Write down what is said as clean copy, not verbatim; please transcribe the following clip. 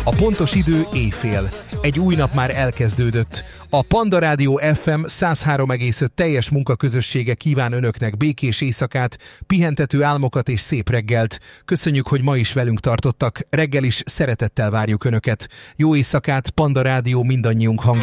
A pontos idő éjfél. Egy új nap már elkezdődött. A Panda Rádió FM 103,5 teljes munkaközössége kíván önöknek békés éjszakát, pihentető álmokat és szép reggelt. Köszönjük, hogy ma is velünk tartottak. Reggel is szeretettel várjuk önöket. Jó éjszakát, Panda Rádió, mindannyiunk hangja.